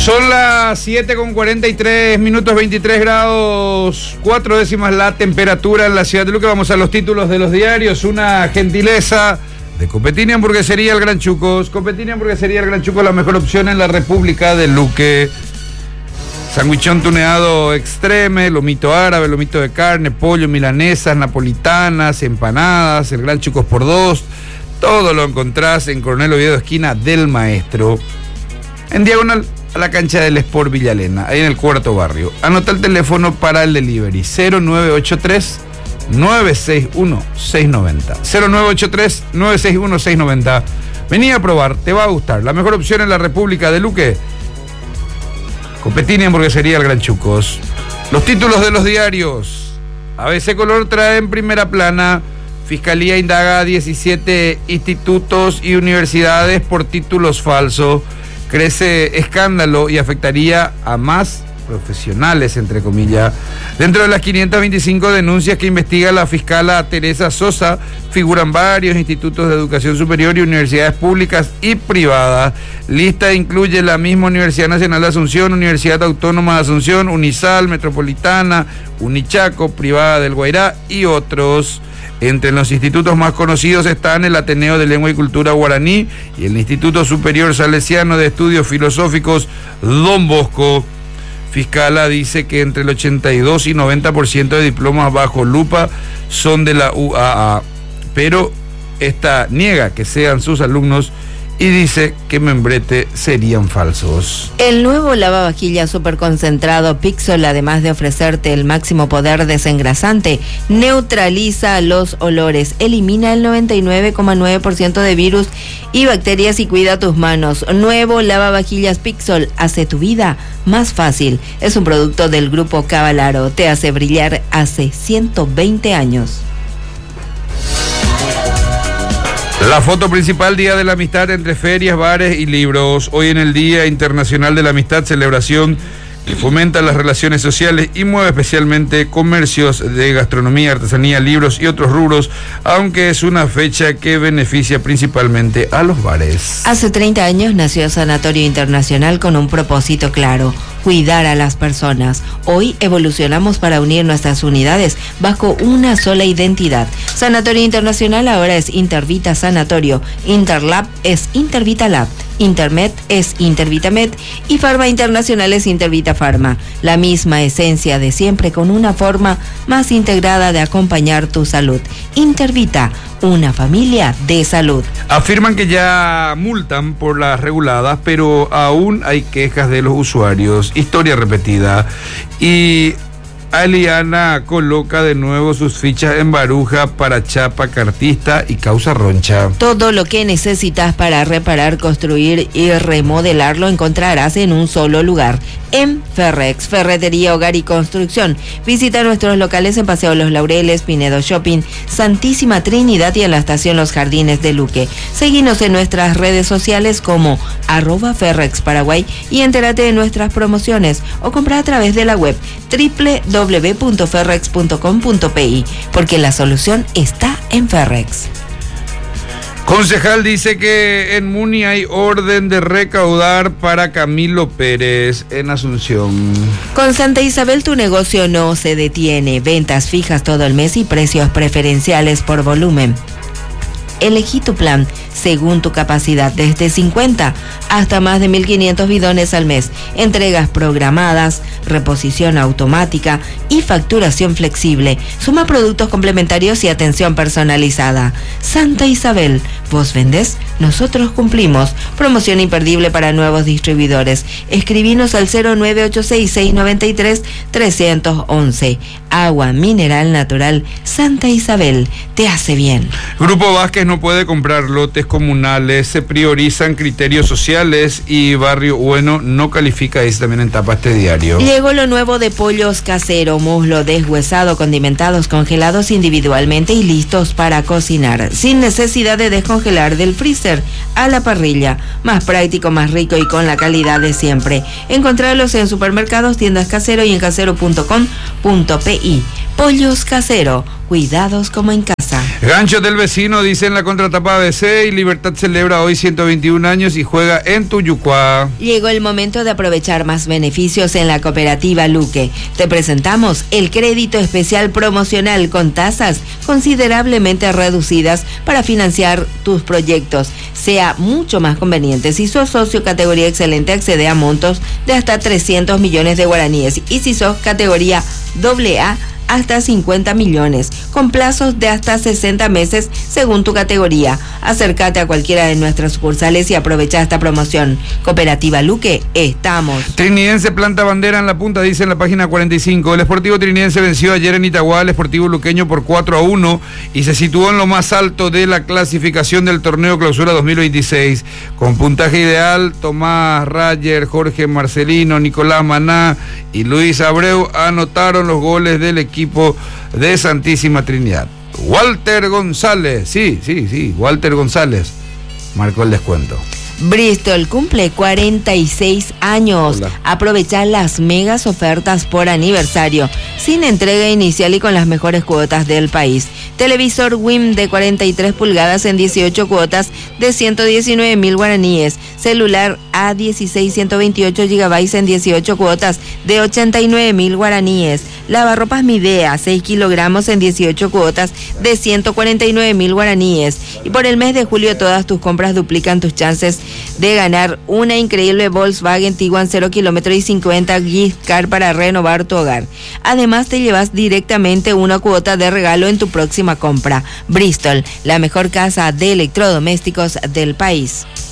Son las 7:43 minutos, 23 grados 4 décimas la temperatura en la ciudad de Luque. Vamos a los títulos de los diarios. Una gentileza de Copetini Hamburguesería El Gran Chucos. Copetini Hamburguesería El Gran Chucos, la mejor opción en la República de Luque. Sandwichón tuneado extreme, lomito árabe, lomito de carne, pollo, milanesas, napolitanas, empanadas, El Gran Chucos por 2. Todo lo encontrás en Coronel Oviedo, esquina del Maestro, en diagonal a la cancha del Sport Villalena, ahí en el cuarto barrio. Anota el teléfono para el delivery: 0983-961-690. 0983-961-690. Vení a probar, te va a gustar. La mejor opción en la República de Luque. Copetini Hamburguesería El Gran Chucos. Los títulos de los diarios. ABC Color trae en primera plana: Fiscalía indaga a 17 institutos y universidades por títulos falsos. Crece escándalo y afectaría a más profesionales, entre comillas. Dentro de las 525 denuncias que investiga la fiscala Teresa Sosa, figuran varios institutos de educación superior y universidades públicas y privadas. Lista incluye la misma Universidad Nacional de Asunción, Universidad Autónoma de Asunción, Unisal, Metropolitana, Unichaco, Privada del Guairá y otros. Entre los institutos más conocidos están el Ateneo de Lengua y Cultura Guaraní y el Instituto Superior Salesiano de Estudios Filosóficos Don Bosco. Fiscala dice que entre el 82 y 90% de diplomas bajo lupa son de la UAA, pero esta niega que sean sus alumnos y dice que membrete serían falsos. El nuevo lavavajillas superconcentrado Pixol, además de ofrecerte el máximo poder desengrasante, neutraliza los olores, elimina el 99,9% de virus y bacterias y cuida tus manos. Nuevo lavavajillas Pixol hace tu vida más fácil. Es un producto del grupo Cavalaro, te hace brillar hace 120 años. La foto principal: Día de la Amistad entre ferias, bares y libros. Hoy en el Día Internacional de la Amistad, celebración que fomenta las relaciones sociales y mueve especialmente comercios de gastronomía, artesanía, libros y otros rubros, aunque es una fecha que beneficia principalmente a los bares. Hace 30 años nació Sanatorio Internacional con un propósito claro: cuidar a las personas. Hoy evolucionamos para unir nuestras unidades bajo una sola identidad. Sanatorio Internacional ahora es Intervita Sanatorio, Interlab es Intervita Lab, Intermed es Intervitamed y Farma Internacional es Intervita Farma. La misma esencia de siempre con una forma más integrada de acompañar tu salud. Intervita, una familia de salud. Afirman que ya multan por las reguladas, pero aún hay quejas de los usuarios. Historia repetida. Y Aliana coloca de nuevo sus fichas en Baruja para chapa, cartista y causa roncha. Todo lo que necesitas para reparar, construir y remodelar lo encontrarás en un solo lugar: en Ferrex, Ferretería, Hogar y Construcción. Visita nuestros locales en Paseo Los Laureles, Pinedo Shopping, Santísima Trinidad y en la estación Los Jardines de Luque. Seguinos en nuestras redes sociales como @Ferrex Paraguay y entérate de nuestras promociones o compra a través de la web www.ferrex.com.pi, porque la solución está en Ferrex. Concejal dice que en Muni hay orden de recaudar para Camilo Pérez en Asunción. Con Santa Isabel tu negocio no se detiene. Ventas fijas todo el mes y precios preferenciales por volumen. Elegí tu plan según tu capacidad, desde 50 hasta más de 1.500 bidones al mes. Entregas programadas, reposición automática y facturación flexible. Suma productos complementarios y atención personalizada. Santa Isabel, vos vendés, nosotros cumplimos. Promoción imperdible para nuevos distribuidores. Escribinos al 0986-693-311. Agua mineral natural Santa Isabel, te hace bien. Grupo Vázquez no puede comprar lotes comunales, se priorizan criterios sociales y Barrio Bueno no califica, dice también en tapa este diario. Llegó lo nuevo de Pollos Casero, muslo deshuesado, condimentados, congelados individualmente y listos para cocinar, sin necesidad de descongelar del freezer a la parrilla. Más práctico, más rico y con la calidad de siempre. Encontrarlos en supermercados, tiendas Casero y en casero.com.pi. Pollos Casero, cuidados como en casa. Gancho del vecino, dice en la contratapa ABC, y Libertad celebra hoy 121 años y juega en Tuyucuá. Llegó el momento de aprovechar más beneficios en la cooperativa Luque. Te presentamos el crédito especial promocional con tasas considerablemente reducidas para financiar tus proyectos. Sea mucho más conveniente. Si sos socio categoría excelente, accede a montos de hasta 300 millones de guaraníes. Y si sos categoría AA, hasta 50 millones, con plazos de hasta 60 meses según tu categoría. Acércate a cualquiera de nuestras sucursales y aprovecha esta promoción. Cooperativa Luque, estamos. Trinidense planta bandera en la punta, dice en la página 45. El Sportivo Trinidense venció ayer en Itagua al Sportivo Luqueño por 4-1 y se situó en lo más alto de la clasificación del torneo Clausura 2026. Con puntaje ideal, Tomás Rayer, Jorge Marcelino, Nicolás Maná y Luis Abreu anotaron los goles del equipo de Santísima Trinidad. Walter González, Walter González marcó el descuento. Bristol cumple 46 años. Hola. Aprovecha las megas ofertas por aniversario, sin entrega inicial y con las mejores cuotas del país. Televisor WIM de 43 pulgadas en 18 cuotas de 119.000 guaraníes. Celular A16 128 GB en 18 cuotas de 89.000 guaraníes. Lavarropas Midea 6 kilogramos en 18 cuotas de 149.000 guaraníes. Y por el mes de julio todas tus compras duplican tus chances de ganar una increíble Volkswagen Tiguan 0 kilómetro y 50 gift card para renovar tu hogar. Además te llevas directamente una cuota de regalo en tu próxima compra. Bristol, la mejor casa de electrodomésticos del país.